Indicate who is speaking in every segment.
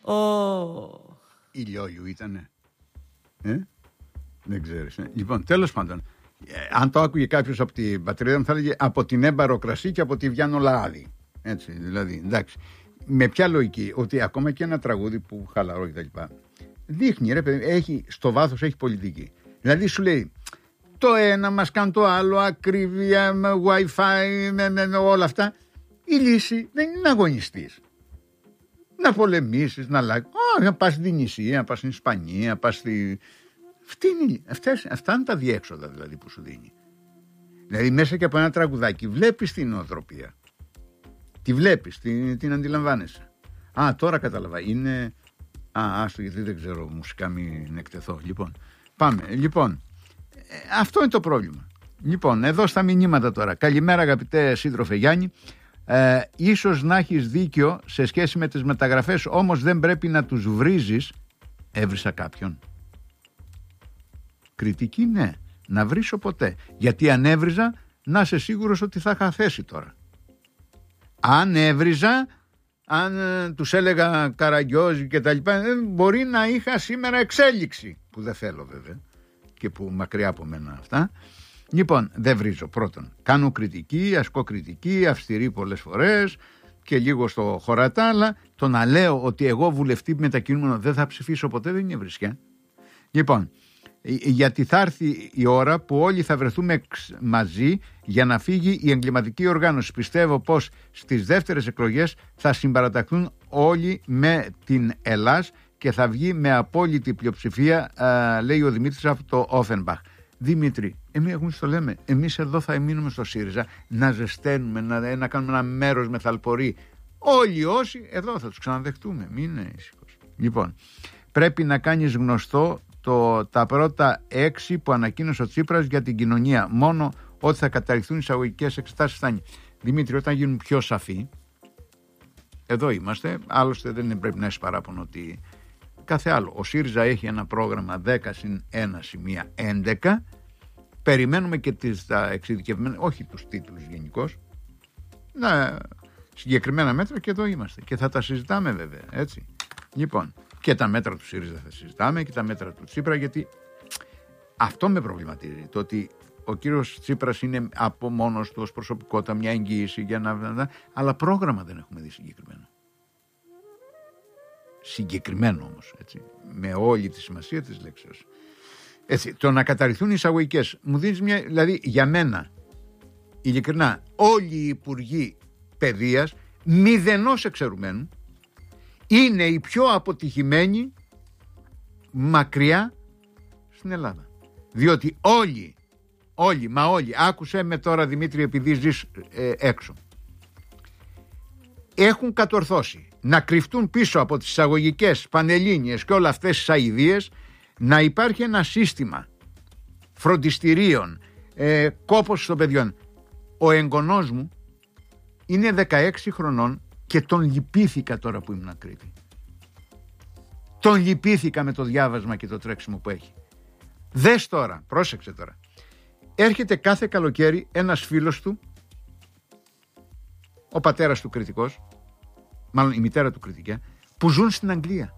Speaker 1: Ηλιόλιου ήτανε. Δεν ξέρεις. Λοιπόν, τέλος πάντων, αν το άκουγε κάποιος από την πατρίδα μου, θα έλεγε από την Έμπαρο κρασί και από τη Βιάνο Λάδι. Έτσι, δηλαδή, εντάξει. Με ποια λογική? Ότι ακόμα και ένα τραγούδι που χαλαρό κτλ. Δείχνει, ρε παιδί, στο βάθος έχει πολιτική. Δηλαδή σου λέει, το ένα μας κάνει το άλλο, ακρίβεια, Wi-Fi, όλα αυτά. Η λύση δεν είναι να αγωνιστείς. Να πολεμήσεις, να πας στην Ινησία, να πας στην Ισπανία, να πας στη... Αυτά είναι τα διέξοδα δηλαδή που σου δίνει. Δηλαδή μέσα και από ένα τραγουδάκι βλέπεις την νοοτροπία. Τη βλέπεις, την αντιλαμβάνεσαι. Τώρα κατάλαβα. Είναι... άστο γιατί δεν ξέρω, μουσικά μην εκτεθώ. Λοιπόν, πάμε. Λοιπόν, αυτό είναι το πρόβλημα. Λοιπόν, εδώ στα μηνύματα τώρα. Καλημέρα αγαπητέ σύντροφε Γιάννη. Ίσως να έχεις δίκιο σε σχέση με τις μεταγραφές, όμως δεν πρέπει να τους βρίζεις. Έβρισα κάποιον? Κριτική ναι, να βρίσω ποτέ. Γιατί αν έβριζα, να είσαι σίγουρος ότι θα είχα θέση τώρα. Αν έβριζα, αν τους έλεγα Καραγκιόζη και τα λοιπά, μπορεί να είχα σήμερα εξέλιξη, που δεν θέλω βέβαια και που μακριά από μένα αυτά. Λοιπόν, δεν βρίζω. Πρώτον, κάνω κριτική, ασκώ κριτική, αυστηρή πολλές φορές και λίγο στο χωρατά, αλλά το να λέω ότι εγώ βουλευτή μετακινούμενο δεν θα ψηφίσω ποτέ δεν είναι βρισιά. Λοιπόν, γιατί θα έρθει η ώρα που όλοι θα βρεθούμε μαζί για να φύγει η εγκληματική οργάνωση. Πιστεύω πως στις δεύτερες εκλογές θα συμπαραταχθούν όλοι με την Ελλάς και θα βγει με απόλυτη πλειοψηφία, λέει ο Δημήτρης από το Όφενμπαχ. Δημήτρη, εμείς το λέμε, εμείς εδώ θα μείνουμε στο ΣΥΡΙΖΑ να ζεσταίνουμε, να κάνουμε ένα μέρος με θαλπορή. Όλοι όσοι εδώ θα τους ξαναδεχτούμε, μην είναι ήσυχος. Λοιπόν, πρέπει να κάνεις γνωστό τα πρώτα 6 που ανακοίνωσε ο Τσίπρας για την κοινωνία. Μόνο ότι θα καταρριχθούν εισαγωγικές εξετάσεις φτάνει. Δημήτρη, όταν γίνουν πιο σαφή, εδώ είμαστε, άλλωστε δεν πρέπει να έχει παράπονο ότι κάθε άλλο. Ο ΣΥΡΙΖΑ έχει ένα πρόγραμμα 10+1=11. Περιμένουμε και τα εξειδικευμένα, όχι τους τίτλους γενικώς, συγκεκριμένα μέτρα και εδώ είμαστε. Και θα τα συζητάμε βέβαια, έτσι. Λοιπόν, και τα μέτρα του ΣΥΡΙΖΑ θα συζητάμε και τα μέτρα του Τσίπρα, γιατί αυτό με προβληματίζει. Το ότι ο κύριος Τσίπρας είναι από μόνος του ως προσωπικότητα μια εγγύηση για αλλά πρόγραμμα δεν έχουμε δει συγκεκριμένο. Συγκεκριμένο όμως, έτσι, με όλη τη σημασία της λέξεως. Έτσι, το να καταρριχθούν οι εισαγωγικές μου δίνει μια, δηλαδή για μένα, ειλικρινά, όλοι οι υπουργοί παιδείας, μηδενός εξαιρουμένου, είναι οι πιο αποτυχημένοι μακριά στην Ελλάδα. Διότι όλοι, άκουσε με τώρα Δημήτρη επειδή ζεις έξω, έχουν κατορθώσει να κρυφτούν πίσω από τις εισαγωγικές πανελλήνιες και όλα αυτές τις αηδίες, να υπάρχει ένα σύστημα φροντιστηρίων, κόπος των παιδιών. Ο εγγονός μου είναι 16 χρονών και τον λυπήθηκα τώρα που ήμουν Κρήτη. Τον λυπήθηκα με το διάβασμα και το τρέξιμο που έχει. Δες τώρα, πρόσεξε τώρα. Έρχεται κάθε καλοκαίρι ένας φίλος του, ο πατέρας του κριτικός, μάλλον η μητέρα του κριτικιά, που ζουν στην Αγγλία.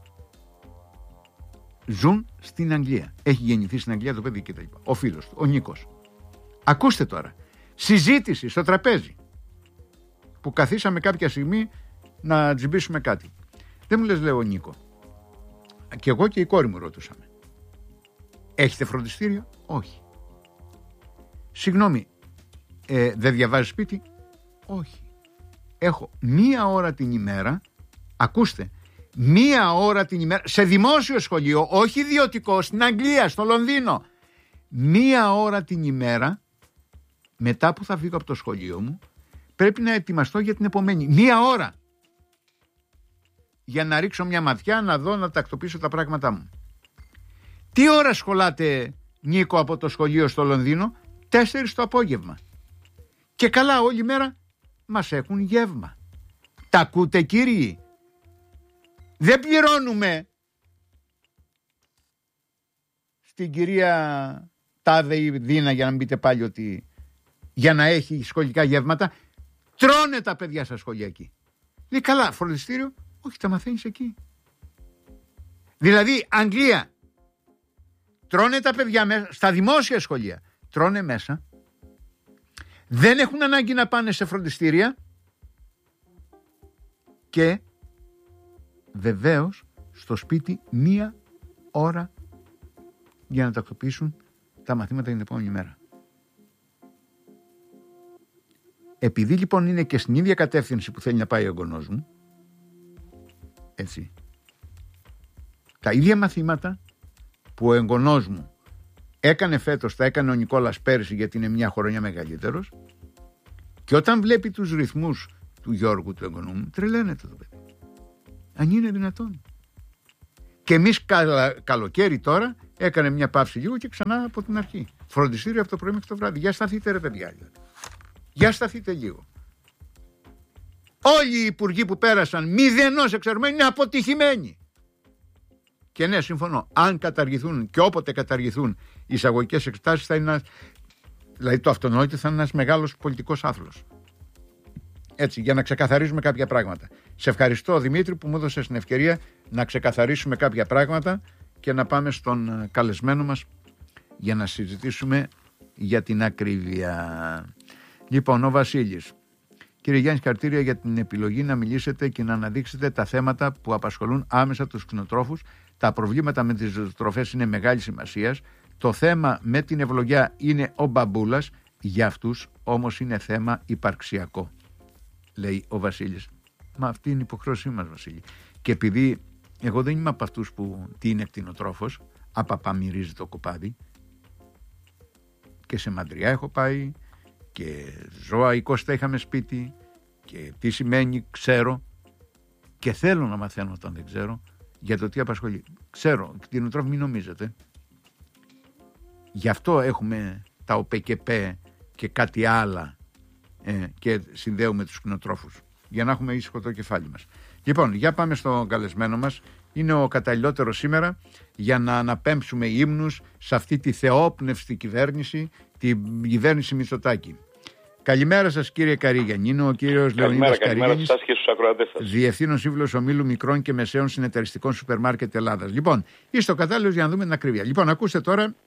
Speaker 1: Ζουν στην Αγγλία. Έχει γεννηθεί στην Αγγλία το παιδί και τα λοιπά. Ο φίλος του, ο Νίκος. Ακούστε τώρα. Συζήτηση στο τραπέζι. Που καθίσαμε κάποια στιγμή να τζιμπήσουμε κάτι. Δεν μου λες, λέω, Νίκο. Και εγώ και η κόρη μου ρωτούσαμε. Έχετε φροντιστήριο? Όχι. Συγγνώμη, δεν διαβάζεις σπίτι? Όχι. Έχω 1 ώρα την ημέρα, ακούστε, 1 ώρα την ημέρα, σε δημόσιο σχολείο, όχι ιδιωτικό, στην Αγγλία, στο Λονδίνο. 1 ώρα την ημέρα, μετά που θα φύγω από το σχολείο μου, πρέπει να ετοιμαστώ για την επομένη. 1 ώρα. Για να ρίξω μια ματιά, να δω, να τακτοποιήσω τα πράγματά μου. Τι ώρα σχολάτε, Νίκο, από το σχολείο στο Λονδίνο? 4 το απόγευμα. Και καλά, όλη μέρα μας έχουν γεύμα. Τα ακούτε, κύριοι? Δεν πληρώνουμε στην κυρία Τάδε ή Δίνα, για να μην πείτε πάλι ότι για να έχει σχολικά γεύματα. Τρώνε τα παιδιά στα σχολεία εκεί. Λέει, καλά, φροντιστήριο? Όχι, τα μαθαίνεις εκεί. Δηλαδή, Αγγλία, τρώνε τα παιδιά μέσα, στα δημόσια σχολεία, τρώνε μέσα, δεν έχουν ανάγκη να πάνε σε φροντιστήρια και βεβαίως στο σπίτι 1 ώρα για να τακτοποιήσουν τα μαθήματα για την επόμενη μέρα. Επειδή λοιπόν είναι και στην ίδια κατεύθυνση που θέλει να πάει ο εγγονός μου, έτσι, τα ίδια μαθήματα που ο εγγονός μου έκανε φέτος, τα έκανε ο Νικόλας πέρυσι, γιατί είναι 1 χρονιά μεγαλύτερος, και όταν βλέπει τους ρυθμούς του Γιώργου, του εγγονού μου, τρελαίνεται το παιδί. Αν είναι δυνατόν. Και εμείς καλοκαίρι τώρα έκανε μια παύση λίγο και ξανά από την αρχή. Φροντιστήριο από το πρωί μέχρι το βράδυ. Για σταθείτε ρε παιδιά. Για σταθείτε λίγο. Όλοι οι υπουργοί που πέρασαν μηδενός εξαιρουμένοι είναι αποτυχημένοι. Και ναι, συμφωνώ. Αν καταργηθούν και όποτε καταργηθούν οι εισαγωγικές εξετάσεις, θα είναι δηλαδή το αυτονόητο θα είναι ένας μεγάλος πολιτικός άθλος. Έτσι, για να ξεκαθαρίζουμε κάποια πράγματα. Σε ευχαριστώ, Δημήτρη, που μου έδωσες την ευκαιρία να ξεκαθαρίσουμε κάποια πράγματα και να πάμε στον καλεσμένο μας για να συζητήσουμε για την ακρίβεια. Λοιπόν, ο Βασίλης. Κύριε Γιάννη, συγχαρητήρια για την επιλογή να μιλήσετε και να αναδείξετε τα θέματα που απασχολούν άμεσα τους κτηνοτρόφους. Τα προβλήματα με τις ζωοτροφές είναι μεγάλη σημασίας. Το θέμα με την ευλογιά είναι ο μπαμπούλας. Για αυτούς όμως είναι θέμα υπαρξιακό, λέει ο Βασίλης. Μα αυτή είναι η υποχρέωσή μας, Βασίλη. Και επειδή εγώ δεν είμαι από αυτούς που τι είναι κτηνοτρόφος, άπαπα μυρίζει το κοπάδι, και σε μαντριά έχω πάει και ζώα 20 τα είχαμε σπίτι και τι σημαίνει ξέρω και θέλω να μαθαίνω όταν δεν ξέρω για το τι απασχολεί. Ξέρω, κτηνοτρόφοι μην νομίζετε. Γι' αυτό έχουμε τα ΟΠΕΚΕΠΕ και κάτι άλλα και συνδέουμε τους κτηνοτρόφους, για να έχουμε ήσυχο το κεφάλι μας. Λοιπόν, για πάμε στον καλεσμένο μας. Είναι ο καταλληλότερος σήμερα για να αναπέμψουμε ύμνους σε αυτή τη θεόπνευστη κυβέρνηση, την κυβέρνηση Μητσοτάκη. Καλημέρα σας, κύριε Καρίγιαννη. Είναι ο κύριος Λεωνίδας Καρίγιαννης, Διευθύνων Σύμβουλος Ομίλου Μικρών και Μεσαίων Συνεταιριστικών Σούπερ Μάρκετ Ελλάδας. Λοιπόν, είστε ο κατάλληλος για να δούμε την ακρίβεια. Λοιπόν, ακούστε τώρα,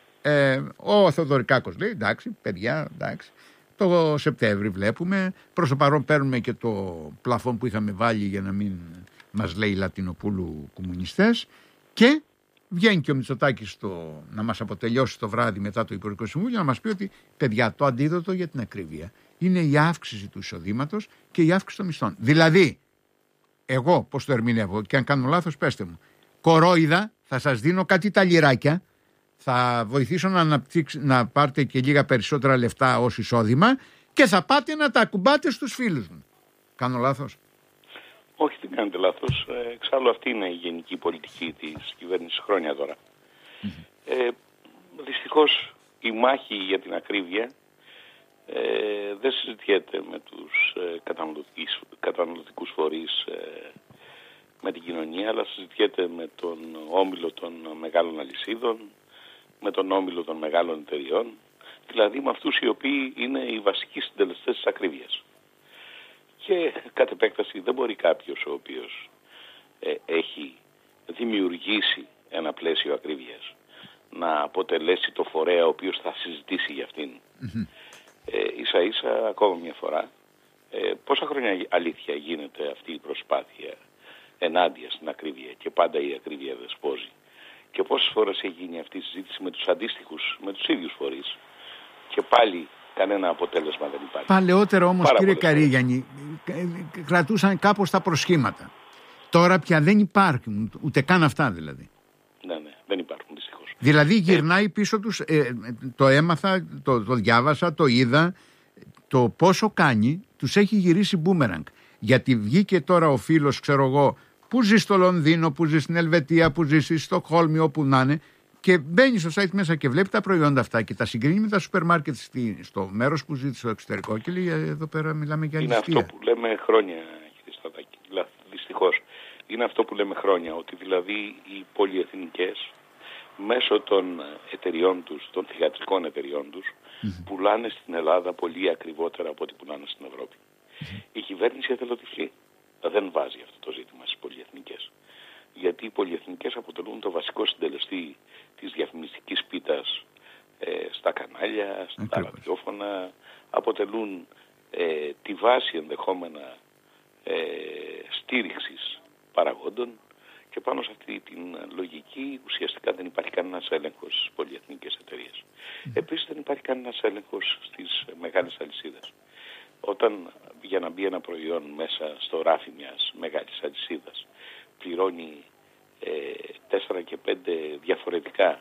Speaker 1: ο Θοδωρικάκος λέει, εντάξει, παιδιά, εντάξει. Το Σεπτέμβρη βλέπουμε, προς το παρόν παίρνουμε και το πλαφόν που είχαμε βάλει για να μην μας λέει Λατινοπούλου κομμουνιστές, και βγαίνει και ο Μητσοτάκης να μας αποτελειώσει το βράδυ μετά το Υπουργικό Συμβούλιο να μας πει ότι παιδιά, το αντίδοτο για την ακρίβεια είναι η αύξηση του εισοδήματος και η αύξηση των μισθών. Δηλαδή, εγώ πώς το ερμηνεύω, και αν κάνω λάθος πέστε μου, κορόιδα, θα σας δίνω κάτι τα λιράκια, θα βοηθήσω να πάρετε και λίγα περισσότερα λεφτά ως εισόδημα και θα πάτε να τα ακουμπάτε στους φίλους μου. Κάνω λάθος?
Speaker 2: Όχι, δεν κάνετε λάθος. Εξάλλου αυτή είναι η γενική πολιτική της κυβέρνησης χρόνια τώρα. Δυστυχώς η μάχη για την ακρίβεια δεν συζητιέται με τους καταναλωτικούς φορείς, με την κοινωνία, αλλά συζητιέται με τον όμιλο των μεγάλων αλυσίδων, με τον όμιλο των μεγάλων εταιριών, δηλαδή με αυτούς οι οποίοι είναι οι βασικοί συντελεστές της ακρίβειας. Και κατ' επέκταση δεν μπορεί κάποιος ο οποίος έχει δημιουργήσει ένα πλαίσιο ακρίβειας να αποτελέσει το φορέα ο οποίος θα συζητήσει για αυτήν. Ίσα ίσα ακόμα μια φορά, πόσα χρόνια αλήθεια γίνεται αυτή η προσπάθεια ενάντια στην ακρίβεια και πάντα η ακρίβεια δεσπόζει. Και πόσες φορές έχει γίνει αυτή η συζήτηση με τους αντίστοιχους, με τους ίδιους φορείς, και πάλι κανένα αποτέλεσμα δεν υπάρχει.
Speaker 1: Παλαιότερα όμως, κύριε Καρίγιαννη, κρατούσαν κάπως τα προσχήματα. Τώρα πια δεν υπάρχουν, ούτε καν αυτά δηλαδή.
Speaker 2: Ναι, δεν υπάρχουν δυστυχώς.
Speaker 1: Δηλαδή γυρνάει πίσω τους, το έμαθα, το διάβασα, το είδα, το πόσο κάνει, τους έχει γυρίσει μπούμεραγκ. Γιατί βγήκε τώρα ο φίλος, ξέρω εγώ, που ζει στο Λονδίνο, που ζει στην Ελβετία, που ζει στη Στοκχόλμη, όπου να είναι, και μπαίνει στο site μέσα και βλέπει τα προϊόντα αυτά και τα συγκρίνει με τα σούπερ μάρκετ στο μέρος που ζει στο εξωτερικό και λέει εδώ πέρα μιλάμε για αλήθεια.
Speaker 2: Είναι αυτό που λέμε χρόνια, κύριε Σταδάκη. Δυστυχώς. Είναι αυτό που λέμε χρόνια, ότι δηλαδή οι πολυεθνικές μέσω των εταιριών τους, των θυγατρικών εταιριών τους, πουλάνε στην Ελλάδα πολύ ακριβότερα από ό,τι πουλάνε στην Ευρώπη. Η κυβέρνηση εθελοτυφλεί. Δεν βάζει αυτό το ζήτημα στις πολυεθνικές. Γιατί γιατί οι πολυεθνικές αποτελούν το βασικό συντελεστή της διαφημιστικής πίτας στα κανάλια, στα ραδιόφωνα, αποτελούν τη βάση ενδεχόμενα στήριξης παραγόντων, και πάνω σε αυτή την λογική ουσιαστικά δεν υπάρχει κανένας έλεγχος στις πολυεθνικές εταιρείες. Επίσης δεν υπάρχει κανένας έλεγχος στις μεγάλες αλυσίδες. Όταν για να μπει ένα προϊόν μέσα στο ράφι μιας μεγάλης αλυσίδας πληρώνει 4 και 5 διαφορετικά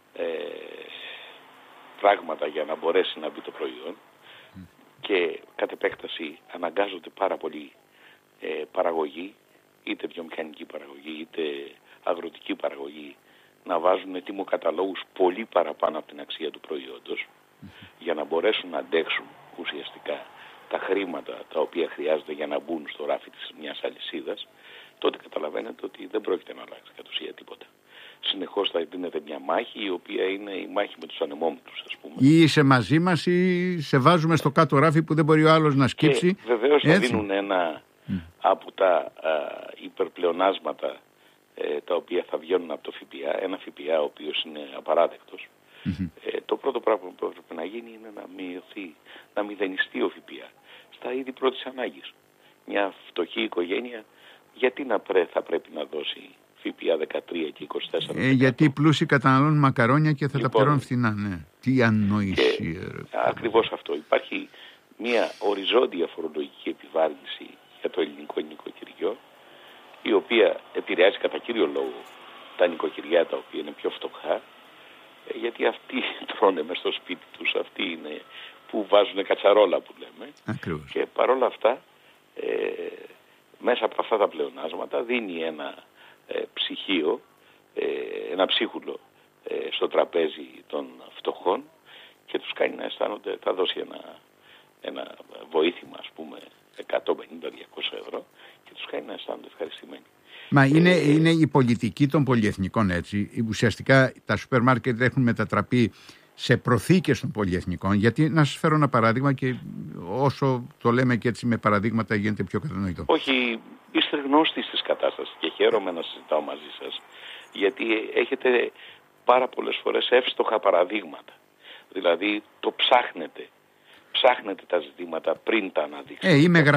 Speaker 2: πράγματα για να μπορέσει να μπει το προϊόν, και κατ' επέκταση αναγκάζονται πάρα πολλοί παραγωγοί, είτε βιομηχανική παραγωγή είτε αγροτική παραγωγή, να βάζουν τιμοκαταλόγους πολύ παραπάνω από την αξία του προϊόντος για να μπορέσουν να αντέξουν ουσιαστικά τα χρήματα τα οποία χρειάζονται για να μπουν στο ράφι της μιας αλυσίδας, τότε καταλαβαίνετε ότι δεν πρόκειται να αλλάξει κατ' ουσία τίποτα. Συνεχώς θα δίνεται μια μάχη, η οποία είναι η μάχη με τους ανεμόμετρους, ας πούμε.
Speaker 1: Ή είσαι μαζί μας ή σε βάζουμε στο κάτω ράφι που δεν μπορεί ο άλλος να σκύψει.
Speaker 2: Και βεβαίως θα δίνουν ένα από τα υπερπλεονάσματα τα οποία θα βγαίνουν από το ΦΠΑ, ένα ΦΠΑ ο οποίος είναι απαράδεκτος. Το πρώτο πράγμα που έπρεπε να γίνει είναι να μειωθεί, να μηδενιστεί ο ΦΠΑ στα είδη πρώτης ανάγκης. Μια φτωχή οικογένεια γιατί θα πρέπει να δώσει ΦΠΑ 13 και 24%?
Speaker 1: Γιατί οι πλούσιοι καταναλώνουν μακαρόνια και θα τα πληρώνουν φθηνά. Ναι. Τι ανοησία.
Speaker 2: Ακριβώς αυτό. Υπάρχει μια οριζόντια φορολογική επιβάρυνση για το ελληνικό νοικοκυριό, η οποία επηρεάζει κατά κύριο λόγο τα νοικοκυριά τα οποία είναι πιο φτωχά, γιατί αυτοί τρώνε μες στο σπίτι τους, αυτοί είναι που βάζουν κατσαρόλα που λέμε.
Speaker 1: Ακριβώς.
Speaker 2: Και παρόλα αυτά, μέσα από αυτά τα πλεονάσματα δίνει ένα ψυχείο, ένα ψίχουλο στο τραπέζι των φτωχών και τους κάνει να αισθάνονται, θα δώσει ένα βοήθημα, ας πούμε 150-200 ευρώ, και τους κάνει να αισθάνονται ευχαριστημένοι.
Speaker 1: Μα είναι η πολιτική των πολυεθνικών έτσι. Ουσιαστικά τα σούπερ μάρκετ έχουν μετατραπεί σε προθήκες των πολυεθνικών. Γιατί να σας φέρω ένα παράδειγμα, και όσο το λέμε και έτσι με παραδείγματα γίνεται πιο κατανοητό.
Speaker 2: Όχι, είστε γνώστης της κατάστασης και χαίρομαι να συζητάω μαζί σας, γιατί έχετε πάρα πολλές φορές εύστοχα παραδείγματα. Δηλαδή το ψάχνετε τα ζητήματα πριν τα αναδείξετε.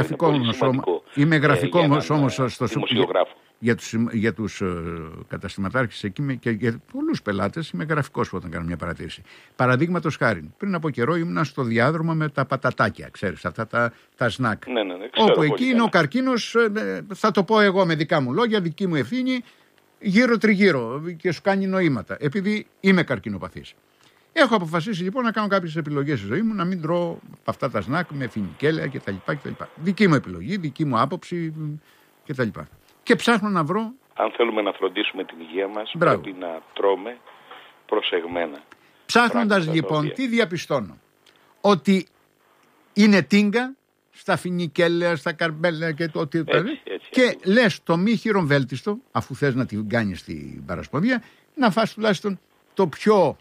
Speaker 1: Είμαι γραφικό όμως στο δημοσιογράφο. Για τους καταστηματάρχες εκεί και για πολλούς πελάτες είμαι γραφικός όταν κάνω μια παρατήρηση. Παραδείγματος χάρη, πριν από καιρό ήμουν στο διάδρομο με τα πατατάκια, ξέρεις, αυτά τα σνακ.
Speaker 2: Ναι,
Speaker 1: όπου εκεί είναι ο καρκίνος, θα το πω εγώ με δικά μου λόγια, δική μου ευθύνη, γύρω τριγύρω και σου κάνει νοήματα, επειδή είμαι καρκινοπαθής. Έχω αποφασίσει λοιπόν να κάνω κάποιες επιλογές στη ζωή μου, να μην τρώω αυτά τα σνακ με φινικέλαια κτλ. Δική μου επιλογή, δική μου άποψη κτλ. Και ψάχνω να βρω.
Speaker 2: Αν θέλουμε να φροντίσουμε την υγεία μας, πρέπει να τρώμε προσεγμένα.
Speaker 1: Ψάχνοντας λοιπόν, τι διαπιστώνω? Ότι είναι τίγκα στα φινικέλαια, στα καρμπέλαια και το ότι. Και λες το μη χειρομβέλτιστο, αφού θες να την κάνεις στην παρασπονδία, να φας τουλάχιστον το πιο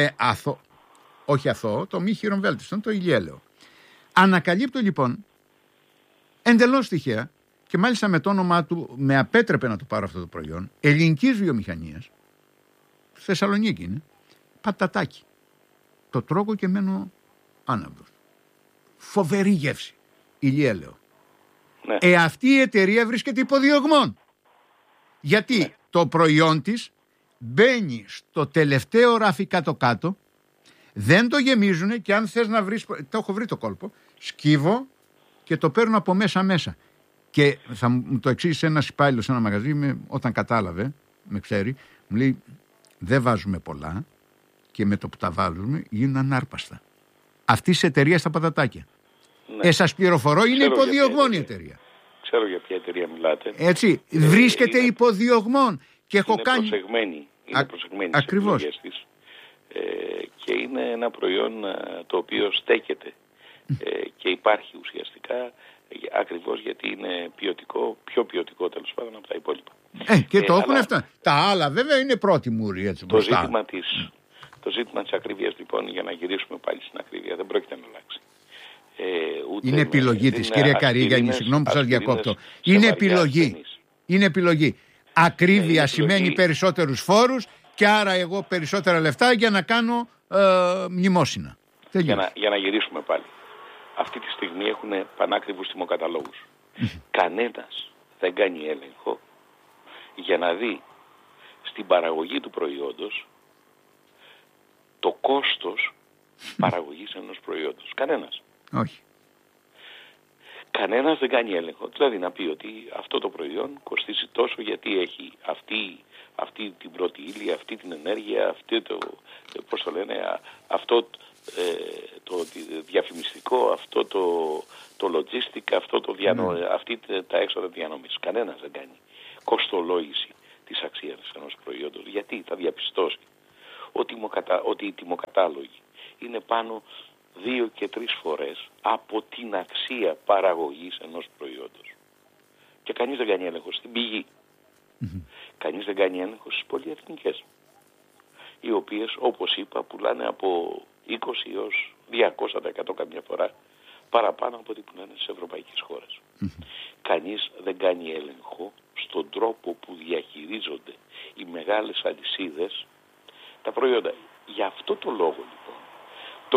Speaker 1: όχι αθώο, το μη χειρομβέλτιστο, το ηλιέλαιο. Ανακαλύπτω λοιπόν εντελώς τυχαία, και μάλιστα με το όνομά του με απέτρεπε να το πάρω αυτό το προϊόν, ελληνικής βιομηχανίας, Θεσσαλονίκη είναι, πατατάκι. Το τρώγω και μένω άναυδος. Φοβερή γεύση, ηλιέλαιο. Ναι. Αυτή η εταιρεία βρίσκεται υποδιωγμών. Γιατί το προϊόν της μπαίνει στο τελευταίο ράφι κάτω-κάτω, δεν το γεμίζουνε, και αν θες να βρεις, το έχω βρει το κόλπο, σκύβω και το παίρνω από μέσα. Και θα μου το εξήγησε ένας υπάλληλος σε ένα μαγαζί, όταν κατάλαβε, με ξέρει, μου λέει δεν βάζουμε πολλά και με το που τα βάζουμε γίνουν ανάρπαστα. Αυτή τη εταιρεία στα πατατάκια. Ναι. Σας πληροφορώ, είναι υποδιωγμόν η εταιρεία.
Speaker 2: Ξέρω για ποια εταιρεία μιλάτε.
Speaker 1: Έτσι, βρίσκεται υποδιωγμόν. Και έχω
Speaker 2: είναι
Speaker 1: κάνει.
Speaker 2: Είναι προσεγμένη στις επιλογές της. Και είναι ένα προϊόν το οποίο στέκεται και υπάρχει ουσιαστικά, ακριβώς γιατί είναι ποιοτικό, πιο ποιοτικό τέλος πάντων από τα υπόλοιπα.
Speaker 1: Και το έχουν αυτά. Τα άλλα βέβαια είναι πρώτη μούρη, έτσι.
Speaker 2: Το ζήτημα της ακρίβειας λοιπόν, για να γυρίσουμε πάλι στην ακρίβεια, δεν πρόκειται να αλλάξει.
Speaker 1: Είναι επιλογή της, κύριε Καρύγιαννη, συγγνώμη που σας διακόπτω. Είναι επιλογή. Ακρίβεια σημαίνει περισσότερους φόρους και άρα εγώ περισσότερα λεφτά για να κάνω μνημόσυνα.
Speaker 2: Για να γυρίσουμε πάλι. Αυτή τη στιγμή έχουν πανάκριβους τιμοκαταλόγους. Κανένας δεν κάνει έλεγχο για να δει στην παραγωγή του προϊόντος το κόστος παραγωγής ενός προϊόντος. Κανένας.
Speaker 1: Όχι.
Speaker 2: Κανένας δεν κάνει έλεγχο. Δηλαδή να πει ότι αυτό το προϊόν κοστίζει τόσο γιατί έχει αυτή την πρώτη ύλη, αυτή την ενέργεια, αυτό το διαφημιστικό, αυτό το logistic, αυτή τα έξοδα διανομής. Κανένας δεν κάνει κοστολόγηση της αξίας ενός προϊόντος. Γιατί θα διαπιστώσει ότι οι τιμοκατάλογοι είναι πάνω 2 και 3 φορές από την αξία παραγωγής ενός προϊόντος. Και κανείς δεν κάνει έλεγχο στην πηγή. Κανείς δεν κάνει έλεγχο στις πολυεθνικές, οι οποίες, όπως είπα, πουλάνε από 20 έως 200% καμιά φορά παραπάνω από ό,τι πουλάνε στις ευρωπαϊκές χώρες. Κανείς δεν κάνει έλεγχο στον τρόπο που διαχειρίζονται οι μεγάλες αλυσίδες τα προϊόντα. Γι' αυτό το λόγο λοιπόν το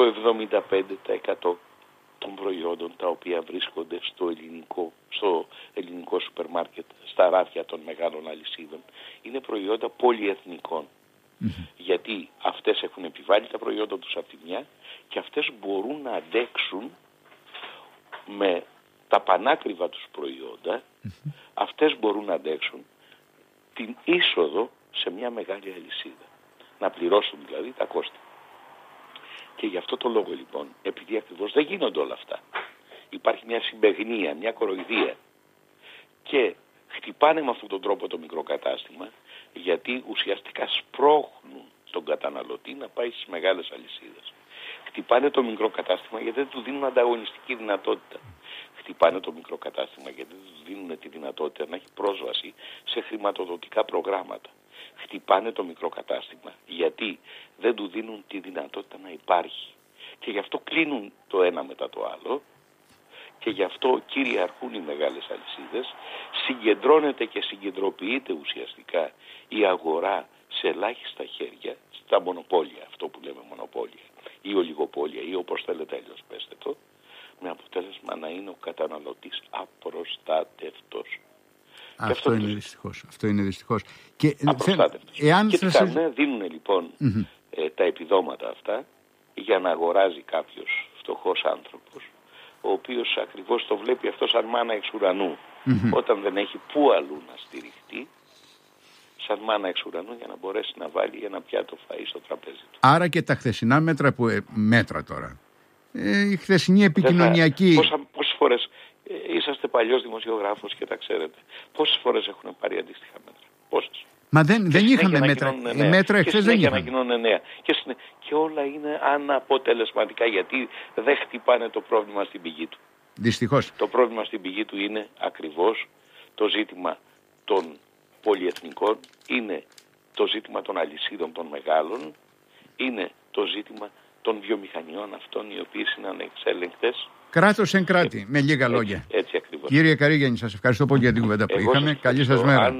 Speaker 2: 75% των προϊόντων τα οποία βρίσκονται στο ελληνικό σούπερ μάρκετ, στα ράφια των μεγάλων αλυσίδων, είναι προϊόντα πολυεθνικών. Γιατί αυτές έχουν επιβάλει τα προϊόντα τους από τη μια και αυτές μπορούν να αντέξουν με τα πανάκριβα τους προϊόντα, αυτές μπορούν να αντέξουν την είσοδο σε μια μεγάλη αλυσίδα. Να πληρώσουν δηλαδή τα κόστη. Και γι' αυτό το λόγο λοιπόν, επειδή ακριβώς δεν γίνονται όλα αυτά, υπάρχει μια συμπαιγνία, μια κοροϊδία και χτυπάνε με αυτόν τον τρόπο το μικρό κατάστημα, γιατί ουσιαστικά σπρώχνουν τον καταναλωτή να πάει στις μεγάλες αλυσίδες. Χτυπάνε το μικρό κατάστημα γιατί δεν του δίνουν ανταγωνιστική δυνατότητα. Χτυπάνε το μικρό κατάστημα γιατί δεν του δίνουν τη δυνατότητα να έχει πρόσβαση σε χρηματοδοτικά προγράμματα. Χτυπάνε το μικρό κατάστημα γιατί δεν του δίνουν τη δυνατότητα να υπάρχει. Και γι' αυτό κλείνουν το ένα μετά το άλλο και γι' αυτό κυριαρχούν οι μεγάλες αλυσίδες, συγκεντρώνεται και συγκεντροποιείται ουσιαστικά η αγορά σε ελάχιστα χέρια, στα μονοπόλια, αυτό που λέμε μονοπόλια ή ολιγοπόλια ή όπως θέλετε αλλιώς πέστε το, με αποτέλεσμα να είναι ο καταναλωτής απροστάτευτος.
Speaker 1: Αυτό είναι δυστυχώς. Και
Speaker 2: τι κάνουν, δίνουν λοιπόν τα επιδόματα αυτά για να αγοράζει κάποιος φτωχός άνθρωπος, ο οποίος ακριβώς το βλέπει αυτό σαν μάνα εξ ουρανού, όταν δεν έχει πού αλλού να στηριχτεί, σαν μάνα εξ ουρανού για να μπορέσει να βάλει ένα πιάτο φαΐ στο τραπέζι του.
Speaker 1: Άρα και τα χθεσινά μέτρα τώρα. Η χθεσινή επικοινωνιακή...
Speaker 2: Πόσες φορές είσαστε παλιός δημοσιογράφος και τα ξέρετε. Πόσες φορές έχουν πάρει αντίστοιχα μέτρα. Πόσες.
Speaker 1: Μα δεν είχαμε μέτρα. Μέτρα εχθές δεν είχαμε.
Speaker 2: Και όλα είναι αναποτελεσματικά γιατί δεν χτυπάνε το πρόβλημα στην πηγή του.
Speaker 1: Δυστυχώς.
Speaker 2: Το πρόβλημα στην πηγή του είναι ακριβώς το ζήτημα των πολυεθνικών, είναι το ζήτημα των αλυσίδων των μεγάλων, είναι το ζήτημα των βιομηχανιών αυτών οι οποίες είναι ανεξέλεγκτες. Κράτος εν κράτη, με λίγα λόγια. Έτσι ακριβώς.
Speaker 1: Κύριε Καρύγιαννη, σας ευχαριστώ πολύ για την κουβέντα που είχαμε. Καλή σας μέρα.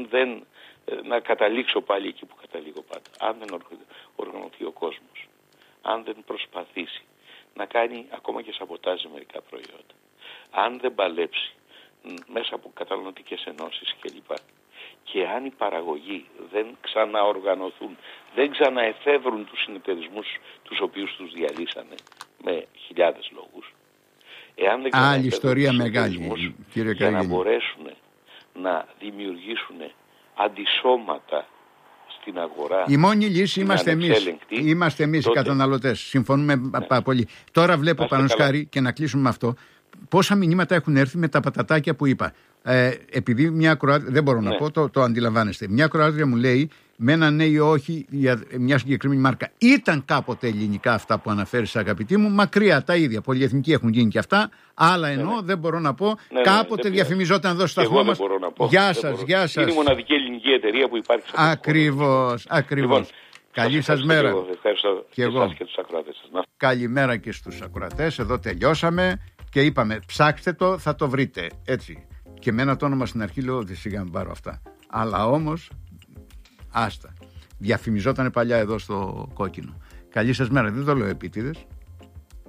Speaker 2: Να καταλήξω πάλι εκεί που καταλήγω πάντα. Αν δεν οργανωθεί ο κόσμος, αν δεν προσπαθήσει να κάνει ακόμα και σαμποτάζ σε μερικά προϊόντα, αν δεν παλέψει μέσα από καταναλωτικές ενώσεις κλπ. Και αν οι παραγωγοί δεν ξαναοργανωθούν, δεν ξαναεφεύρουν τους συνεταιρισμούς τους οποίους τους διαλύσανε με χιλιάδες λόγους, εάν δεν
Speaker 1: άλλη ιστορία μεγάλη, κύριε
Speaker 2: για να μπορέσουν να δημιουργήσουν αντισώματα στην αγορά.
Speaker 1: Η μόνη λύση είμαστε εμείς οι καταναλωτές. Συμφωνούμε πολύ. Τώρα βλέπω πάνω σκάρι και να κλείσουμε με αυτό. Πόσα μηνύματα έχουν έρθει με τα πατατάκια που είπα. Επειδή μια ακροάτρια, δεν μπορώ να πω, το αντιλαμβάνεστε. Μια ακροάτρια μου λέει με ένα ναι ή όχι για μια συγκεκριμένη μάρκα. Ήταν κάποτε ελληνικά αυτά που αναφέρεις, αγαπητή μου, μακριά τα ίδια. Πολυεθνικοί έχουν γίνει και αυτά. Άλλα εννοώ, δεν μπορώ να πω. Κάποτε διαφημιζόταν εδώ στο σταθμό μας. Γεια σας, γεια σας.
Speaker 2: Είναι η μοναδική ελληνική εταιρεία που υπάρχει.
Speaker 1: Ακριβώς. Λοιπόν, καλή σας μέρα.
Speaker 2: Ευχαριστώ και εγώ. Και τους ακροατές σας.
Speaker 1: Καλημέρα και στους ακροατές. Εδώ τελειώσαμε και είπαμε ψάξτε το, θα το βρείτε. Έτσι. Και εμένα το όνομα στην αρχή λέω δεν σιγά μην πάρω αυτά. Αλλά όμως Άστα. Διαφημιζόταν παλιά εδώ στο Κόκκινο. Καλή σας μέρα. Δεν το λέω επίτηδες.